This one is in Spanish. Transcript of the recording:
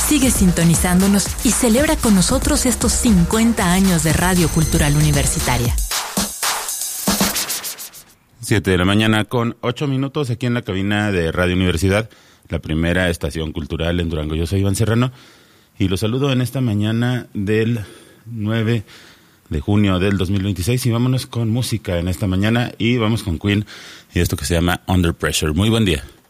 Sigue sintonizándonos y celebra con nosotros estos 50 años de Radio Cultural Universitaria. 7 de la mañana con 8 minutos aquí en la cabina de Radio Universidad, la primera estación cultural en Durango. Yo soy Iván Serrano y los saludo en esta mañana del 9 de junio del 2026 y vámonos con música en esta mañana y vamos con Queen y esto que se llama Under Pressure. Muy buen día.